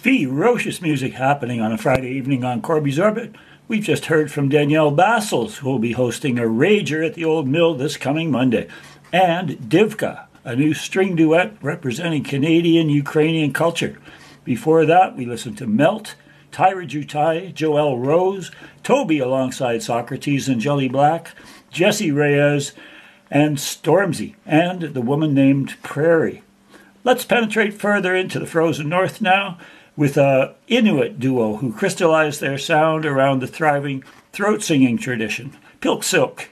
Ferocious music happening on a Friday evening on Corby's Orbit. We've just heard from Danielle Bassels, who will be hosting a rager at the Old Mill this coming Monday. And Divka, a new string duet representing Canadian-Ukrainian culture. Before that, we listened to Melt, Tyra Jutai, Joelle Rose, Toby alongside Socrates and Jelly Black, Jesse Reyes, and Stormzy, and the woman named Prairie. Let's penetrate further into the frozen north now with a Inuit duo who crystallized their sound around the thriving throat-singing tradition. Pilk Silk,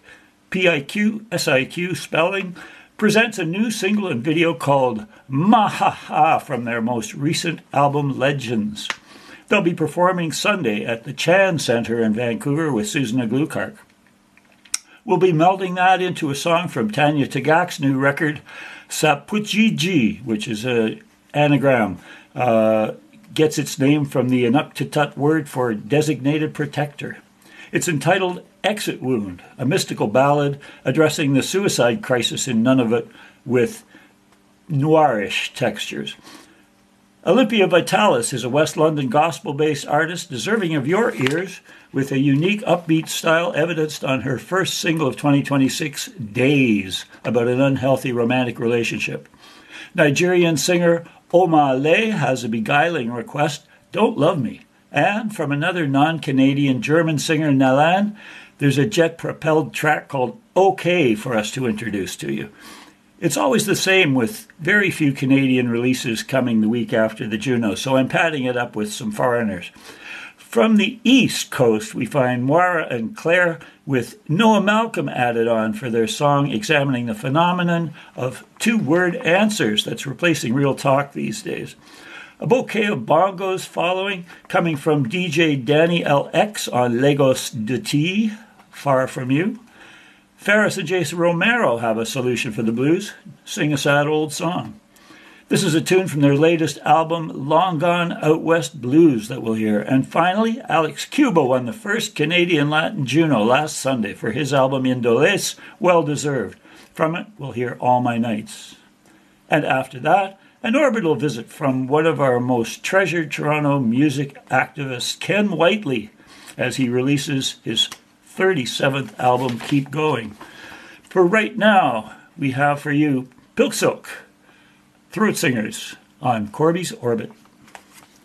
P-I-Q-S-I-Q spelling, presents a new single and video called Mahaha from their most recent album Legends. They'll be performing Sunday at the Chan Centre in Vancouver with Susan Glukark. We'll be melding that into a song from Tanya Tagak's new record, Sapujiji, which is an anagram. Gets its name from the Inuktitut word for designated protector. It's entitled Exit Wound, a mystical ballad addressing the suicide crisis in Nunavut with noirish textures. Olympia Vitalis is a West London gospel-based artist deserving of your ears with a unique upbeat style evidenced on her first single of 2026, Days, about an unhealthy romantic relationship. Nigerian singer Oma Le has a beguiling request, Don't Love Me. And from another non-Canadian German singer, Nalan, there's a jet-propelled track called OK for us to introduce to you. It's always the same with very few Canadian releases coming the week after the Juno, so I'm padding it up with some foreigners. From the East Coast, we find Moira and Claire with Noah Malcolm added on for their song examining the phenomenon of two-word answers that's replacing real talk these days. A bouquet of bongos following, coming from DJ Danny LX on Lagos de T, Far From You. Ferris and Jason Romero have a solution for the blues, Sing a Sad Old Song. This is a tune from their latest album, Long Gone Out West Blues, that we'll hear. And finally, Alex Cuba won the first Canadian Latin Juno last Sunday for his album Indoles, well deserved. From it, we'll hear All My Nights. And after that, an orbital visit from one of our most treasured Toronto music activists, Ken Whiteley, as he releases his 37th album, Keep Going. For right now, we have for you Pilk Silk, Throat Singers on Corby's Orbit.